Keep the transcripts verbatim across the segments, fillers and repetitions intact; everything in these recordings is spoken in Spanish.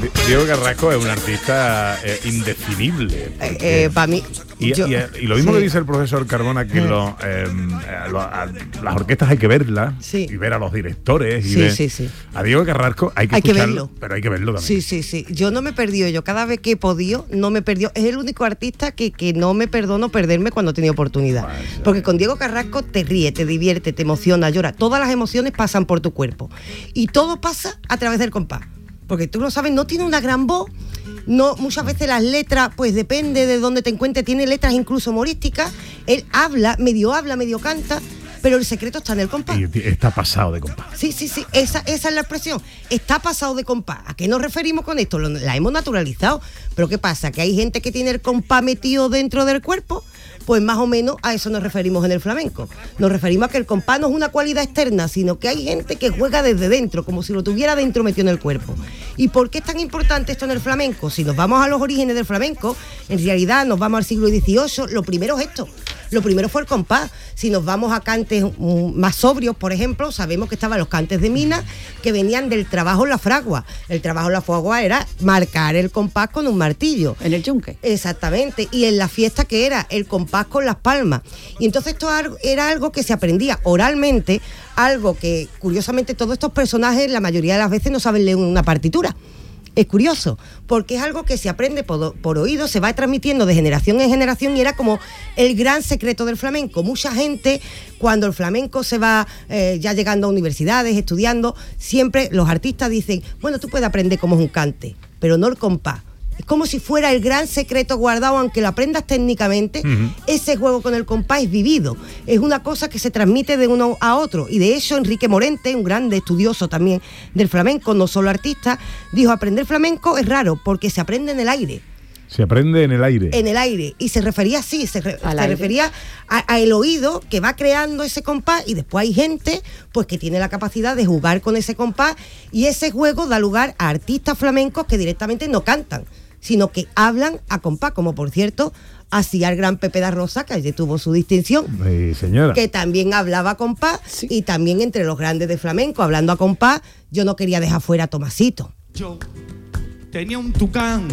Diego Carrasco es un artista eh, indefinible. Eh, eh, para mí. Y, yo, y, y lo mismo sí. que dice el profesor Carbona, que lo, eh, lo, a, las orquestas hay que verlas sí. y ver a los directores. Y sí, ver, sí, sí. A Diego Carrasco hay que hay escucharlo, que verlo. pero hay que verlo también. Sí, sí, sí. Yo no me he perdido. Yo cada vez que he podido, no me he perdido. Es el único artista que, que no me perdono perderme cuando he tenido oportunidad. Vale, porque con Diego Carrasco te ríe, te divierte, te emociona, llora. Todas las emociones pasan por tu cuerpo. Y todo pasa a través del compás. Porque tú lo sabes, no tiene una gran voz. No, muchas veces las letras, pues depende de dónde te encuentres, tiene letras incluso humorísticas. Él habla, medio habla, medio canta, pero el secreto está en el compás. Y está pasado de compás. Sí, sí, sí, esa, esa es la expresión. Está pasado de compás. ¿A qué nos referimos con esto? Lo, la hemos naturalizado. Pero ¿qué pasa? Que hay gente que tiene el compás metido dentro del cuerpo. Pues más o menos a eso nos referimos en el flamenco. Nos referimos a que el compás no es una cualidad externa, sino que hay gente que juega desde dentro, como si lo tuviera dentro metido en el cuerpo. ¿Y por qué es tan importante esto en el flamenco? Si nos vamos a los orígenes del flamenco, en realidad nos vamos al siglo dieciocho, lo primero es esto. Lo primero fue el compás. Si nos vamos a cantes más sobrios, por ejemplo, sabemos que estaban los cantes de mina que venían del trabajo en la fragua. El trabajo en la fragua era marcar el compás con un martillo. En el yunque. Exactamente. Y en la fiesta, que era el compás con las palmas. Y entonces esto era algo que se aprendía oralmente, algo que, curiosamente, todos estos personajes la mayoría de las veces no saben leer una partitura. Es curioso, porque es algo que se aprende por, por oído, se va transmitiendo de generación en generación y era como el gran secreto del flamenco. Mucha gente, cuando el flamenco se va eh, ya llegando a universidades, estudiando, siempre los artistas dicen, bueno, tú puedes aprender cómo es un cante, pero no el compás. Es como si fuera el gran secreto guardado, aunque lo aprendas técnicamente, uh-huh. Ese juego con el compás es vivido. Es una cosa que se transmite de uno a otro. Y de hecho, Enrique Morente, un grande estudioso también del flamenco, no solo artista, dijo, aprender flamenco es raro porque se aprende en el aire. Se aprende en el aire. En el aire. Y se refería así, se, re, se refería a, a el oído que va creando ese compás, y después hay gente pues que tiene la capacidad de jugar con ese compás, y ese juego da lugar a artistas flamencos que directamente no cantan, sino que hablan a compás, como por cierto hacía el gran Pepe da Rosa, que allí tuvo su distinción. Sí, señora. Que también hablaba a compás, sí. Y también entre los grandes de flamenco, hablando a compás, yo no quería dejar fuera a Tomasito. Yo tenía un tucán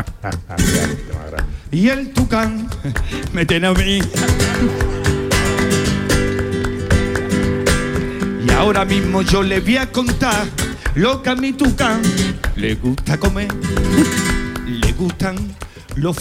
y el tucán me tiene a mí. Y ahora mismo yo le voy a contar lo que a mi tucán le gusta comer. Le gustan los